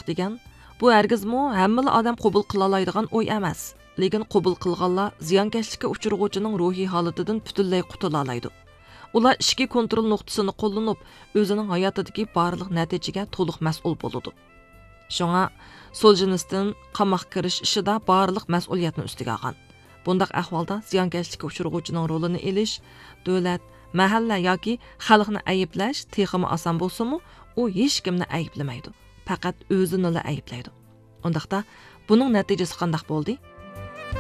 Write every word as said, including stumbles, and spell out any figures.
degan bu hargizmi hamma odam qabul qila oladigan o'y emas. Lekin qabul qilganlar ziyonkashlikka uchirg'uvchining ruhiy holatidan butunlay qutula oladi. Ular ishki kontrol nuqtasini qo'llanib, o'zining hayotidagi barliq natijaga to'liq mas'ul bo'ladi. Shunga Soljenitsin qamoqqa kirish ishida barliq mas'uliyatni ustiga olgan. Bundaq ahvolda ziyonkashlikka uchirg'uvchining rolini elish, davlat, mahalla yoki xalqni ayblash texmi oson bo'lsa-mu, u hech kimni ayblamaydi. Faqat o'zini ayiblaydi. Undaqda buning natijasi qanday bo'ldi?